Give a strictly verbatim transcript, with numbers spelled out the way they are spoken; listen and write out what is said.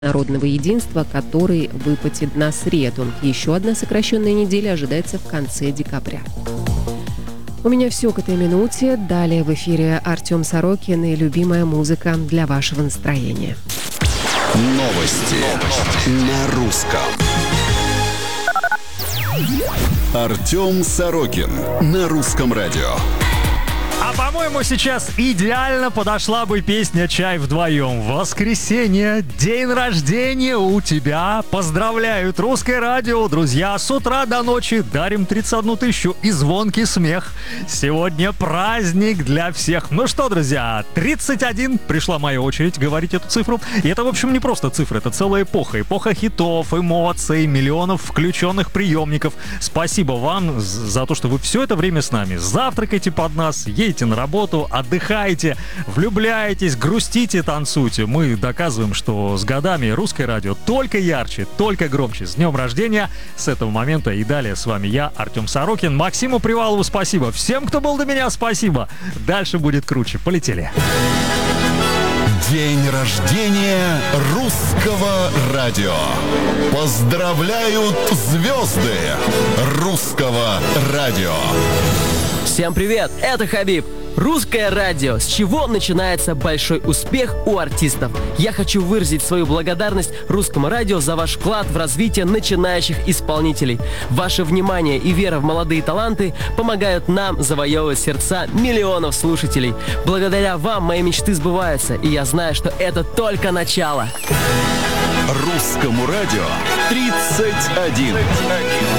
народного единства, который выпадет на среду. Еще одна сокращенная неделя ожидается в конце декабря. У меня все к этой минуте. Далее в эфире Артем Сорокин и любимая музыка для вашего настроения. Новости, Новости. На русском. Артем Сорокин на Русском радио. А по-моему, сейчас идеально подошла бы песня «Чай вдвоем». Воскресенье, день рождения у тебя. Поздравляют Русское радио, друзья. С утра до ночи дарим тридцать одну тысячу и звонкий смех. Сегодня праздник для всех. Ну что, друзья, тридцать один. Пришла моя очередь говорить эту цифру. И это, в общем, не просто цифра, это целая эпоха. Эпоха хитов, эмоций, миллионов включенных приемников. Спасибо вам за то, что вы все это время с нами. Завтракайте под нас, едете на работу, отдыхайте, влюбляйтесь, грустите, танцуйте. Мы доказываем, что с годами Русское радио только ярче, только громче. С днем рождения! С этого момента и далее с вами я, Артем Сорокин. Максиму Привалову спасибо. Всем, кто был до меня, спасибо. Дальше будет круче. Полетели. День рождения Русского радио. Поздравляют звезды Русского радио. Всем привет, это Хабиб. Русское радио. С чего начинается большой успех у артистов? Я хочу выразить свою благодарность Русскому радио за ваш вклад в развитие начинающих исполнителей. Ваше внимание и вера в молодые таланты помогают нам завоевывать сердца миллионов слушателей. Благодаря вам мои мечты сбываются, и я знаю, что это только начало. Русскому радио тридцать один.